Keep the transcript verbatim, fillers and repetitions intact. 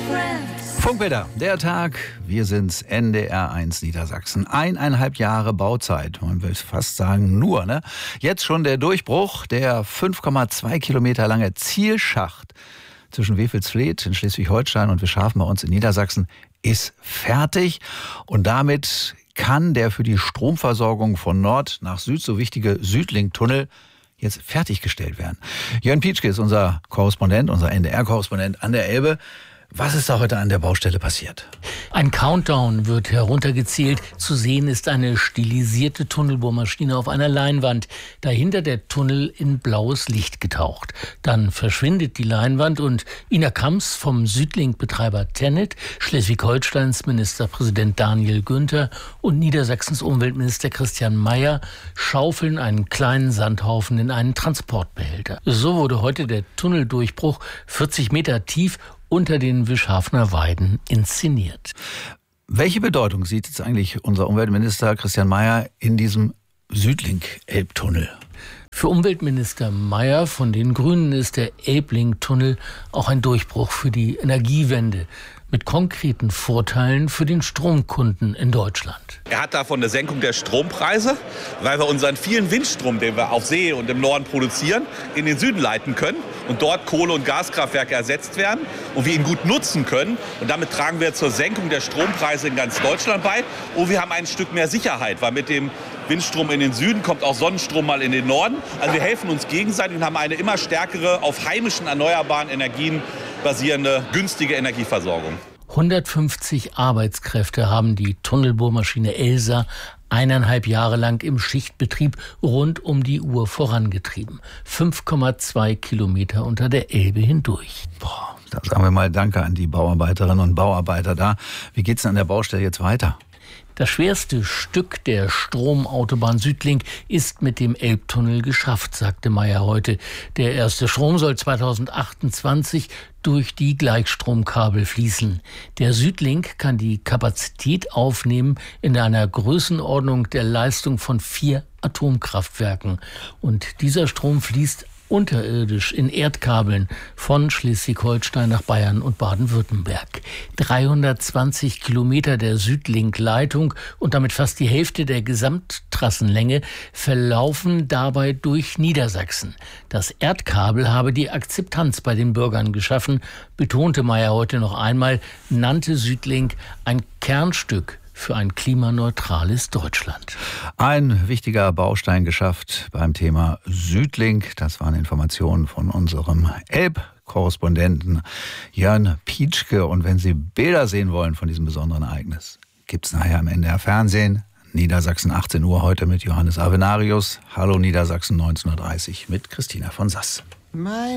Funkwetter, der Tag, wir sind's, N D R eins Niedersachsen. Eineinhalb Jahre Bauzeit, man will fast sagen nur, ne? Jetzt schon der Durchbruch, der fünf Komma zwei Kilometer lange Zielschacht zwischen Wewelsfleth in Schleswig-Holstein und Wischhafen bei uns in Niedersachsen ist fertig. Und damit kann der für die Stromversorgung von Nord nach Süd so wichtige Südlink-Tunnel jetzt fertiggestellt werden. Jörn Pietschke ist unser Korrespondent, unser N D R-Korrespondent an der Elbe. Was ist da heute an der Baustelle passiert? Ein Countdown wird heruntergezählt. Zu sehen ist eine stilisierte Tunnelbohrmaschine auf einer Leinwand. Dahinter der Tunnel in blaues Licht getaucht. Dann verschwindet die Leinwand und Ina Kamps vom Südlink-Betreiber TenneT, Schleswig-Holsteins Ministerpräsident Daniel Günther und Niedersachsens Umweltminister Christian Mayer schaufeln einen kleinen Sandhaufen in einen Transportbehälter. So wurde heute der Tunneldurchbruch vierzig Meter tief unter den Wischhafener Weiden inszeniert. Welche Bedeutung sieht jetzt eigentlich unser Umweltminister Christian Mayer in diesem Südlink-Elbtunnel? Für Umweltminister Mayer von den Grünen ist der Elblink-Tunnel auch ein Durchbruch für die Energiewende mit konkreten Vorteilen für den Stromkunden in Deutschland. Er hat davon eine Senkung der Strompreise, weil wir unseren vielen Windstrom, den wir auf See und im Norden produzieren, in den Süden leiten können und dort Kohle- und Gaskraftwerke ersetzt werden und wir ihn gut nutzen können. Und damit tragen wir zur Senkung der Strompreise in ganz Deutschland bei. Und wir haben ein Stück mehr Sicherheit, weil mit dem Windstrom in den Süden kommt auch Sonnenstrom mal in den Norden. Also wir helfen uns gegenseitig und haben eine immer stärkere, auf heimischen erneuerbaren Energien basierende, günstige Energieversorgung. hundertfünfzig Arbeitskräfte haben die Tunnelbohrmaschine Elsa eineinhalb Jahre lang im Schichtbetrieb rund um die Uhr vorangetrieben. fünf Komma zwei Kilometer unter der Elbe hindurch. Boah, da sagen wir mal Danke an die Bauarbeiterinnen und Bauarbeiter da. Wie geht's denn an der Baustelle jetzt weiter? Das schwerste Stück der Stromautobahn Südlink ist mit dem Elbtunnel geschafft, sagte Mayer heute. Der erste Strom soll zweitausendachtundzwanzig durch die Gleichstromkabel fließen. Der Südlink kann die Kapazität aufnehmen in einer Größenordnung der Leistung von vier Atomkraftwerken. Und dieser Strom fließt unterirdisch in Erdkabeln von Schleswig-Holstein nach Bayern und Baden-Württemberg. dreihundertzwanzig Kilometer der Südlink-Leitung und damit fast die Hälfte der Gesamttrassenlänge verlaufen dabei durch Niedersachsen. Das Erdkabel habe die Akzeptanz bei den Bürgern geschaffen, betonte Mayer heute noch einmal, nannte Südlink ein Kernstück für ein klimaneutrales Deutschland. Ein wichtiger Baustein geschafft beim Thema Südlink. Das waren Informationen von unserem Elb-Korrespondenten Jörn Pietschke. Und wenn Sie Bilder sehen wollen von diesem besonderen Ereignis, gibt es nachher im N D R Fernsehen. Niedersachsen achtzehn Uhr heute mit Johannes Avenarius. Hallo Niedersachsen neunzehn Uhr dreißig mit Christina von Sass. Mein